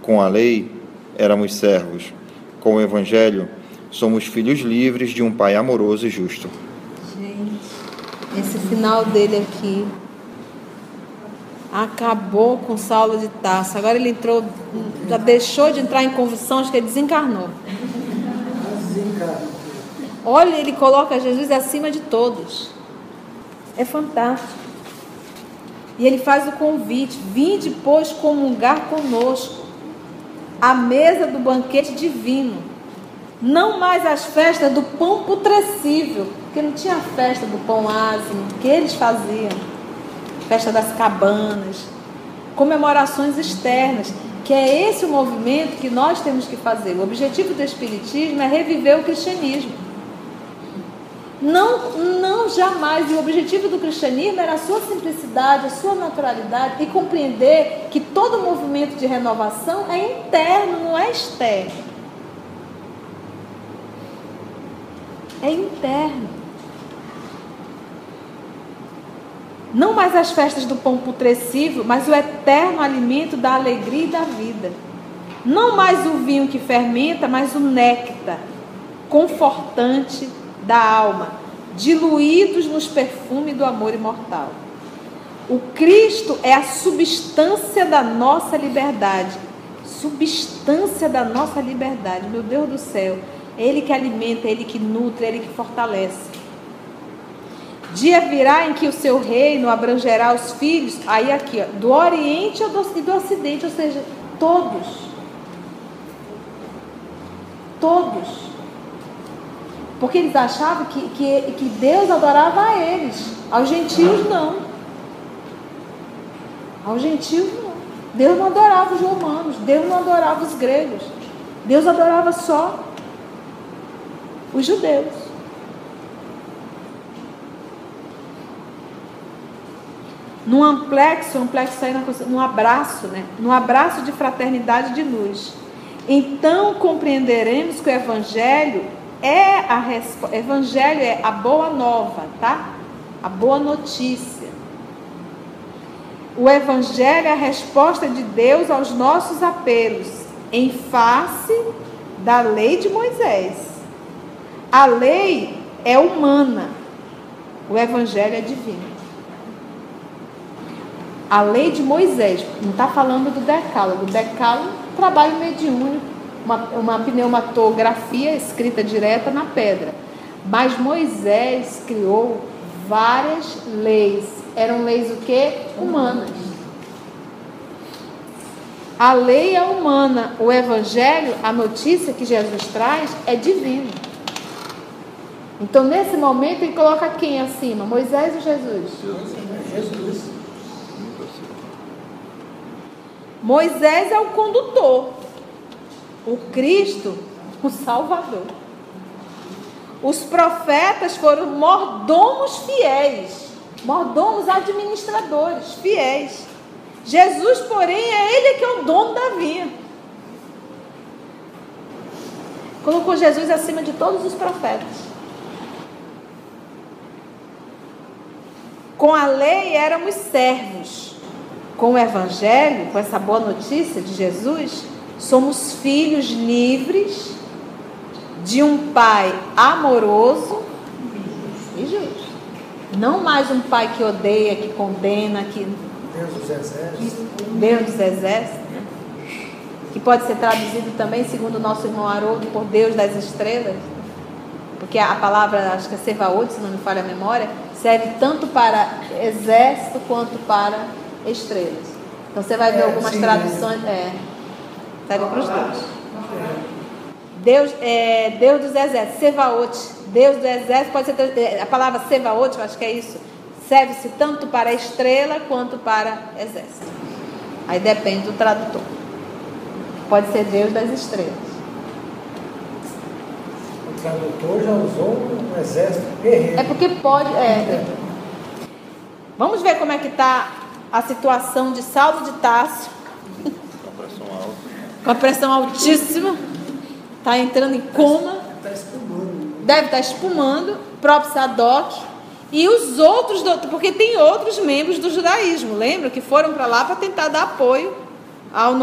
Com a lei, éramos servos. Com o Evangelho, somos filhos livres de um Pai amoroso e justo. Gente, esse final dele aqui acabou com Saulo de Tarso. Agora ele entrou, já deixou de entrar em convulsão, acho que ele desencarnou. Olha, ele coloca Jesus acima de todos. É fantástico. E ele faz o convite: vinde, pois, comungar conosco à mesa do banquete divino. Não mais as festas do pão putrescível, porque não tinha festa do pão ázimo, que eles faziam. Festa das cabanas, comemorações externas, que é esse o movimento que nós temos que fazer. O objetivo do Espiritismo é reviver o cristianismo. Não jamais. E o objetivo do cristianismo era a sua simplicidade, a sua naturalidade, e compreender que todo movimento de renovação é interno, não é externo. É interno. Não mais as festas do pão putrescível, mas o eterno alimento da alegria e da vida. Não mais o vinho que fermenta, mas o néctar confortante da alma, diluídos nos perfumes do amor imortal. O Cristo é a substância da nossa liberdade. Substância da nossa liberdade. Meu Deus do céu. É Ele que alimenta, é Ele que nutre, é Ele que fortalece. Dia virá em que o seu reino abrangerá os filhos, aí aqui, ó, do Oriente e do Ocidente, ou seja, todos. Todos. Porque eles achavam que Deus adorava a eles, aos gentios não. Aos gentios não. Deus não adorava os romanos, Deus não adorava os gregos, Deus adorava só os judeus. Num amplexo aí num abraço, né? Num abraço de fraternidade e de luz. Então compreenderemos que o Evangelho é a resposta. Evangelho é a boa nova, tá? A boa notícia. O Evangelho é a resposta de Deus aos nossos apelos, em face da lei de Moisés. A lei é humana, o Evangelho é divino. A lei de Moisés, não está falando do decálogo. O decálogo, trabalho mediúnico, uma pneumatografia escrita direta na pedra. Mas Moisés criou várias leis. Eram leis o quê? Humanas. A lei é humana. O Evangelho, a notícia que Jesus traz, é divino. Então, nesse momento, ele coloca quem acima? Moisés ou Jesus? Jesus. Moisés é o condutor, o Cristo, o Salvador. Os profetas foram mordomos fiéis, mordomos administradores fiéis. Jesus, porém, é Ele que é o dono da vinha. Colocou Jesus acima de todos os profetas. Com a lei éramos servos. Com o Evangelho, com essa boa notícia de Jesus, somos filhos livres de um Pai amoroso e justo. Não mais um Pai que odeia, que condena, que Deus dos exércitos. Deus dos exércitos, né? Que pode ser traduzido também, segundo o nosso irmão Haroldo, por Deus das estrelas, porque a palavra, acho que é Sevaot, se não me falha a memória, serve tanto para exército quanto para estrelas. Então você vai ver algumas traduções, serve para os dois. Deus dos exércitos, Sevaot, Deus do exército, pode ser a palavra Sevaot, eu acho que é isso, serve-se tanto para estrela quanto para exército. Aí depende do tradutor. Pode ser Deus das estrelas. O tradutor já usou um exército guerreiro. É porque pode. Vamos ver como é que está a situação de Saulo de Tarso. Com pressão alta. Com a pressão altíssima. Está entrando em coma. Está espumando. Deve estar espumando. Próprio Sadoc. E os outros, porque tem outros membros do judaísmo, lembra? Que foram para lá para tentar dar apoio ao